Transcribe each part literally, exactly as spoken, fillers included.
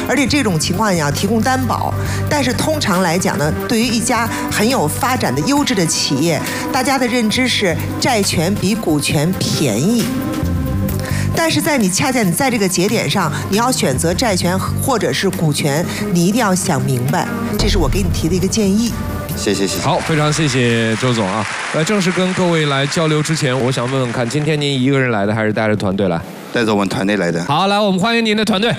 而且这种情况也要提供担保。但是通常来讲呢，对于一家很有发展的优质的企业，大家的认知是债权比股权便宜。但是在你恰恰你在这个节点上，你要选择债权或者是股权，你一定要想明白，这是我给你提的一个建议。 谢谢谢谢。 好，非常谢谢周总啊。呃，正式跟各位来交流之前，我想问问看，今天您一个人来的，还是带着团队来？ 带着我们团队来的。 好，来，我们欢迎您的团队。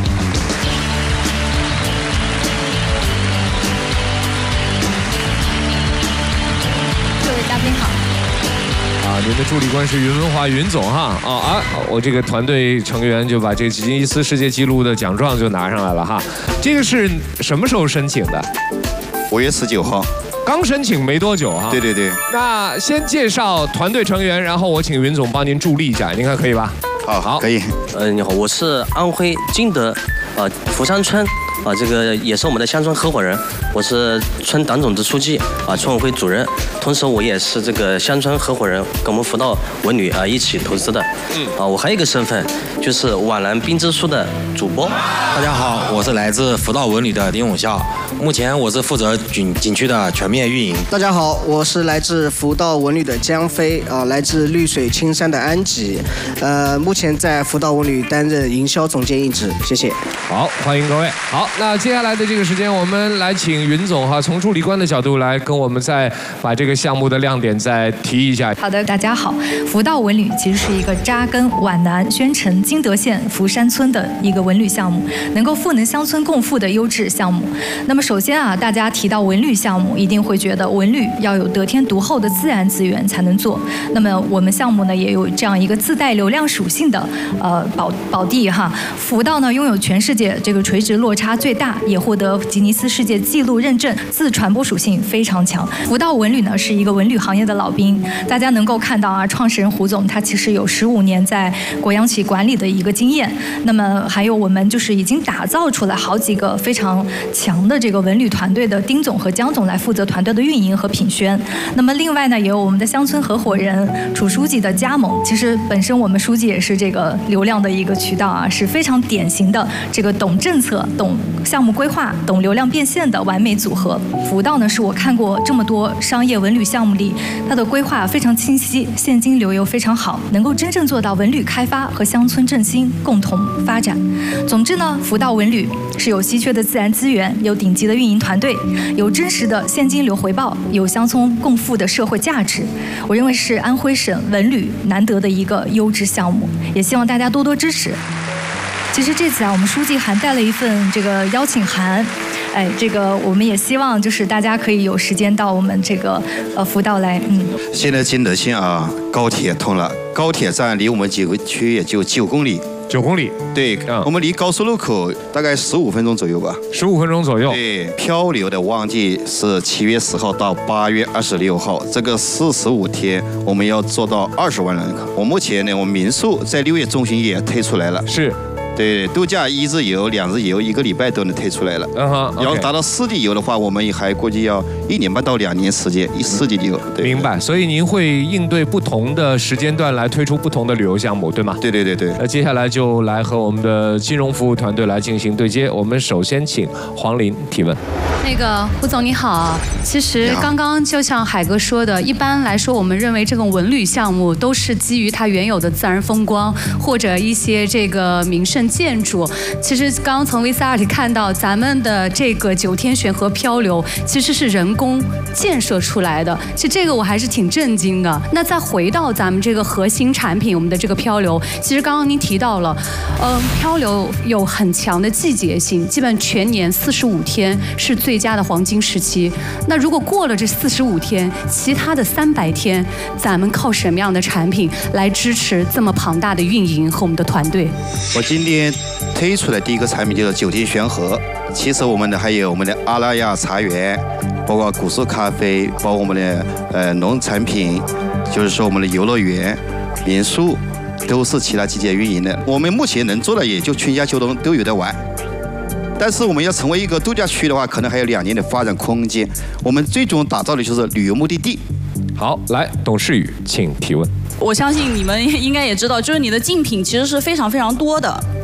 各位嘉宾好。 啊，您的助理官是云文华云总哈啊啊！我这个团队成员就把这吉尼斯世界纪录的奖状就拿上来了哈。这个是什么时候申请的？ 五月十九号。 刚申请没多久哈。 对对对。 那先介绍团队成员，然后我请云总帮您助力一下，您看可以吧？ 好，好，可以。 呃，你好，我是安徽金德，呃，福山村。啊，这个也是我们的乡村合伙人，我是村党总支书记，啊，村委会主任，同时我也是这个乡村合伙人，跟我们福道文旅啊一起投资的。嗯，啊，我还有一个身份就是皖南冰之书的主播。 大家好，我是来自福道文旅的丁永孝，目前我是负责景景区的全面运营。 大家好，我是来自福道文旅的江飞，啊，来自绿水青山的安吉，呃，目前在福道文旅担任营销总监一职，谢谢。 好，欢迎各位。好。那接下来的这个时间，我们来请云总哈，从助理官的角度来跟我们再把这个项目的亮点再提一下。 好的，大家好，福道文旅其实是一个扎根皖南宣城金德县福山村的一个文旅项目，能够赋能乡村共富的优质项目。那么首先啊，大家提到文旅项目，一定会觉得文旅要有得天独厚的自然资源才能做。那么我们项目呢，也有这样一个自带流量属性的呃宝宝地哈。福道呢，拥有全世界这个垂直落差最大，也获得吉尼斯世界纪录认证，自传播属性非常强。福道文旅呢是一个文旅行业的老兵，大家能够看到啊，创始人胡总他其实有十五年在国央企管理的一个经验。那么还有我们就是已经打造出来好几个非常强的这个文旅团队的丁总和江总来负责团队的运营和品宣。那么另外呢，也有我们的乡村合伙人楚书记的加盟。其实本身我们书记也是这个流量的一个渠道啊，是非常典型的这个懂政策、懂项目规划、懂流量变现的完美组合。福道呢，是我看过这么多商业文旅项目里，它的规划非常清晰，现金流又非常好，能够真正做到文旅开发和乡村振兴共同发展。总之呢，福道文旅是有稀缺的自然资源，有顶级的运营团队，有真实的现金流回报，有乡村共富的社会价值。我认为是安徽省文旅难得的一个优质项目，也希望大家多多支持。其实这次啊，我们书记还带了一份这个邀请函，哎，这个我们也希望就是大家可以有时间到我们这个呃福道来，嗯。 现在金德县啊，高铁通了，高铁站离我们景区也就九公里。 九公里， 对，嗯、我们离高速路口大概十五分钟左右吧。 十五分钟左右。 对，漂流的旺季是七月十号到八月二十六号，这个四十五天我们要做到二十万人口。我目前呢，我们民宿在六月中旬也推出来了。 是。 对，度假一日游、两日游，一个礼拜都能推出来了。嗯哼。要达到四季游的话，我们还估计要一年半到两年时间，一四季游。对。 明白。所以您会应对不同的时间段来推出不同的旅游项目，对吗？ 对对对对。 那接下来就来和我们的金融服务团队来进行对接。我们首先请黄林提问。 那个胡总你好，其实刚刚就像海哥说的，一般来说，我们认为这种文旅项目都是基于它原有的自然风光或者一些这个名胜建筑。其实刚刚从 V C R 里看到，咱们的这个九天悬河漂流其实是人工建设出来的，其实这个我还是挺震惊的。那再回到咱们这个核心产品，我们的这个漂流，其实刚刚您提到了，嗯，漂流有很强的季节性，基本全年四十五天是最佳的黄金时期。那如果过了这四十五天，其他的三百天，咱们靠什么样的产品来支持这么庞大的运营和我们的团队？ 我今天推出的第一个产品就是九天悬河。其实我们的还有我们的阿拉亚茶园，包括古树咖啡，包括我们的呃农产品，就是说我们的游乐园、民宿，都是其他季节运营的。我们目前能做的也就春夏秋冬都有的玩。但是我们要成为一个度假区的话，可能还有两年的发展空间。我们最终打造的就是旅游目的地。 好，来，董世宇，请提问。 我相信你们应该也知道，就是你的竞品其实是非常非常多的。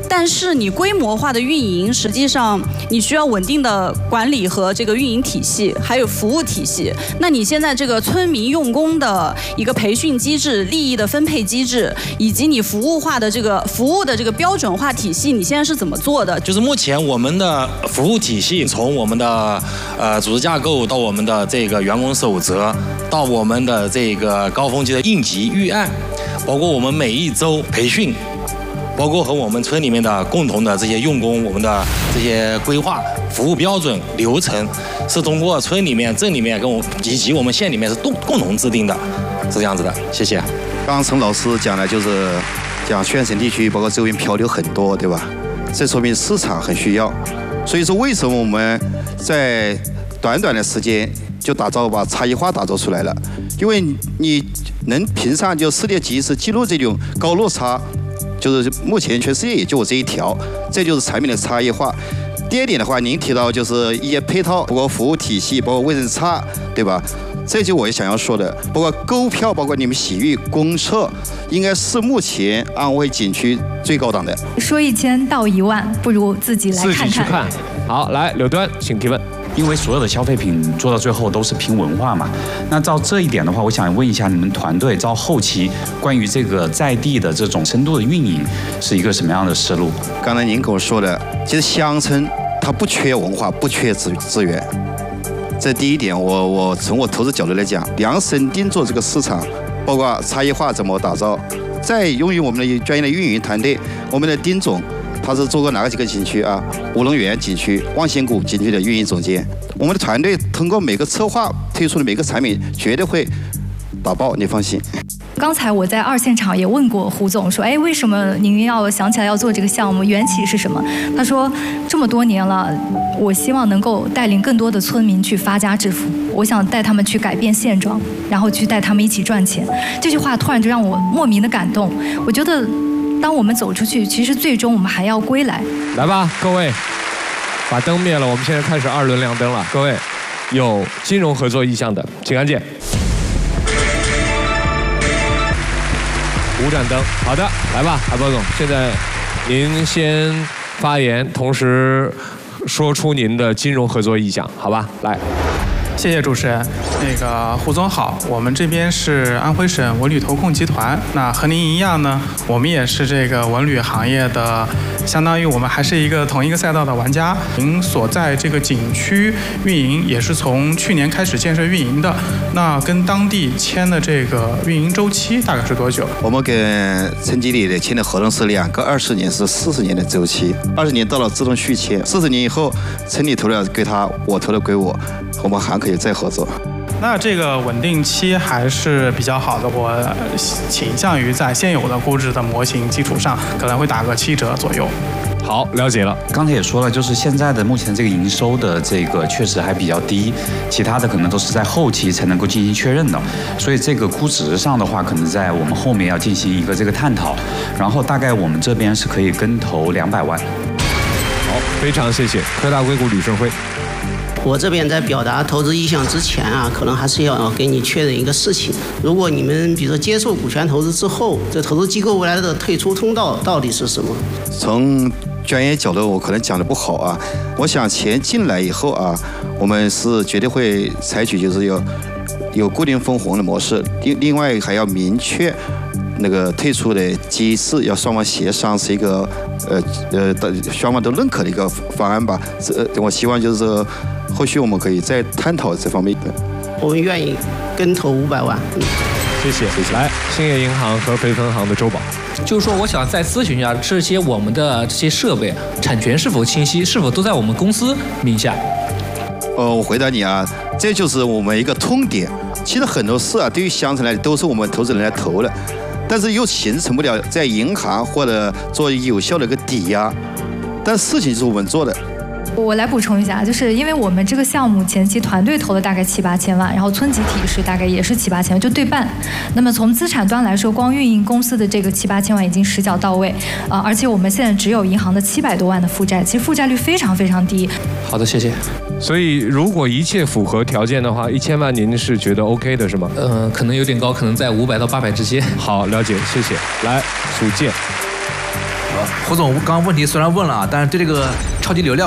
但是你规模化的运营，实际上你需要稳定的管理和这个运营体系，还有服务体系。那你现在这个村民用工的一个培训机制、利益的分配机制，以及你服务化的这个服务的这个标准化体系，你现在是怎么做的？ 就是目前我们的服务体系，从我们的呃组织架构到我们的这个员工守则，到我们的这个高峰期的应急预案，包括我们每一周培训，包括和我们村里面的共同的这些用工，我们的这些规划、服务标准、流程，是通过村里面、镇里面跟我以及我们县里面是共共同制定的，是这样子的。谢谢。 刚刚陈老师讲的就是讲宣城地区包括周边漂流很多，对吧？这说明市场很需要。所以说，为什么我们在短短的时间就打造把差异化打造出来了？因为你能评上就世界吉尼斯纪录这种高落差，就是目前全世界也就我这一条，这就是产品的差异化。第二点的话，您提到就是一些配套，包括服务体系，包括卫生差，对吧？这就我也想要说的，包括购票，包括你们洗浴、公厕，应该是目前安徽景区最高档的。 说一千道一万，不如自己来看看。 自己去看。好，来柳端，请提问。 因为所有的消费品做到最后都是拼文化嘛，那照这一点的话，我想问一下你们团队照后期关于这个在地的这种深度的运营是一个什么样的思路？ 刚才您跟我说的，其实乡村它不缺文化，不缺资资源，这第一点。我我从我投资角度来讲，量身定做这个市场，包括差异化怎么打造，再用于我们的专业的运营团队，我们的丁总。他是做过哪个几个景区啊？五龙园景区、望仙谷景区的运营总监。我们的团队通过每个策划推出的每个产品，绝对会打爆，你放心。 刚才我在二现场也问过胡总，说，哎，为什么您要想起来要做这个项目？缘起是什么？他说，这么多年了，我希望能够带领更多的村民去发家致富，我想带他们去改变现状，然后去带他们一起赚钱。这句话突然就让我莫名的感动。我觉得。当我们走出去，其实最终我们还要归来。 来吧，各位，把灯灭了，我们现在开始二轮亮灯了。各位，有金融合作意向的，请按键。无盏灯，好的，来吧，海波总，现在您先发言，同时说出您的金融合作意向，好吧？来。 谢谢主持人。那个胡总好，我们这边是安徽省文旅投控集团。那和您一样呢，我们也是这个文旅行业的，相当于我们还是一个同一个赛道的玩家。您所在这个景区运营也是从去年开始建设运营的。那跟当地签的这个运营周期大概是多久？ 我们跟陈经理的签的合同是两个二十年是四十年的周期，二十年到了自动续签，四十年以后陈理投了归他，我投了归我，我们还可以再合作。 那这个稳定期还是比较好的，我倾向于在现有的估值的模型基础上，可能会打个七折左右。 好，了解了。 刚才也说了，就是现在的目前这个营收的这个确实还比较低，其他的可能都是在后期才能够进行确认的，所以这个估值上的话，可能在我们后面要进行一个这个探讨。然后大概我们这边是可以跟投两百万。 好，非常谢谢科大硅谷吕胜辉。 我这边在表达投资意向之前啊，可能还是要给你确认一个事情：如果你们比如说接受股权投资之后，这投资机构未来的退出通道到底是什么？ 从专业角度，我可能讲的不好啊。我想钱进来以后啊，我们是绝对会采取就是有有固定分红的模式，另另外还要明确那个退出的机制，要双方协商，是一个呃呃双方都认可的一个方案吧。这我希望就是说。后续我们可以再探讨这方面的。 我们愿意跟投五百万。嗯， 谢谢。来，兴业银行合肥分行的周宝， 就是说，我想再咨询一下，这些我们的这些设备产权是否清晰，是否都在我们公司名下？ 呃，我回答你啊，这就是我们一个痛点。其实很多事啊，对于乡村来都是我们投资人来投的，但是又形成不了在银行或者做有效的一个抵押，但事情是我们做的。 我来补充一下，就是因为我们这个项目前期团队投了大概七八千万，然后村集体是大概也是七八千万，就对半。那么从资产端来说，光运营公司的这个七八千万已经实缴到位啊、呃，而且我们现在只有银行的七百多万的负债，其实负债率非常非常低。 好的，谢谢。 所以如果一切符合条件的话，一千万您是觉得 OK 的是吗？ 嗯、呃，可能有点高，可能在五百到八百之间。 好，了解，谢谢。来，属建。 好， 胡总刚刚问题虽然问了啊，但是对这个超级流量